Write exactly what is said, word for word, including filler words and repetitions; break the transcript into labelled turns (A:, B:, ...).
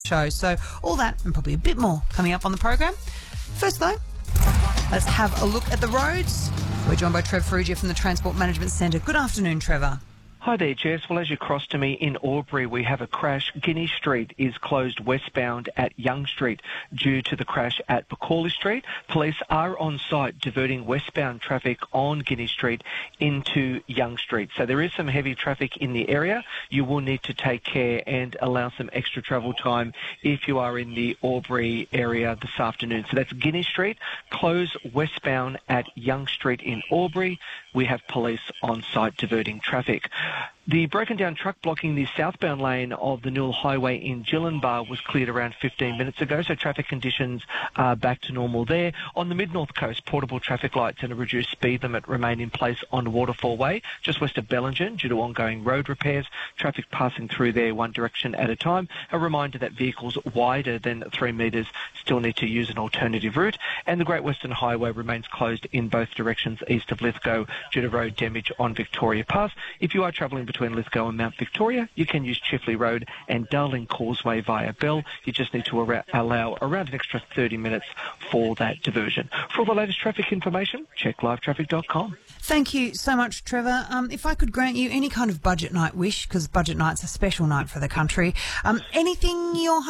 A: show. So all that and probably a bit more coming up on the program. First, though, let's have a look at the roads. We're joined by Trev Ferrugia from the Transport Management Centre. Good afternoon, Trevor.
B: Hi there, Jess. Well, as you cross to me in Albury, we have a crash. Guinea Street is closed westbound at Young Street due to the crash at Macaulay Street. Police are on site diverting westbound traffic on Guinea Street into Young Street. So there is some heavy traffic in the area. You will need to take care and allow some extra travel time if you are in the Albury area this afternoon. So that's Guinea Street, closed westbound at Young Street in Albury. We have police on site diverting traffic. The broken down truck blocking the southbound lane of the Newell Highway in Gillenbar was cleared around fifteen minutes ago, so traffic conditions are back to normal there. On the mid-north coast, portable traffic lights and a reduced speed limit remain in place on Waterfall Way, just west of Bellingen, due to ongoing road repairs. Traffic passing through there one direction at a time. A reminder that vehicles wider than three metres still need to use an alternative route. And the Great Western Highway remains closed in both directions east of Lithgow due to road damage on Victoria Pass. If you are travelling between Lithgow and Mount Victoria, you can use Chifley Road and Darling Causeway via Bell. You just need to ar- allow around an extra thirty minutes for that diversion. For all the latest traffic information, check live traffic dot com.
A: Thank you so much, Trevor. Um, if I could grant you any kind of budget night wish, because budget night's a special night for the country, um, anything you're